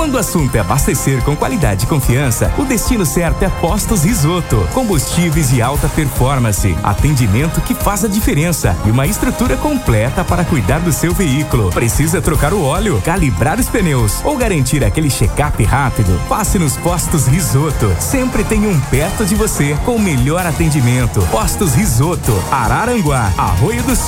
Quando o assunto é abastecer com qualidade e confiança, o destino certo é Postos Risoto. Combustíveis de alta performance, atendimento que faz a diferença e uma estrutura completa para cuidar do seu veículo. Precisa trocar o óleo, calibrar os pneus ou garantir aquele check-up rápido? Passe nos Postos Risoto. Sempre tem um perto de você com o melhor atendimento. Postos Risoto, Araranguá, Arroio do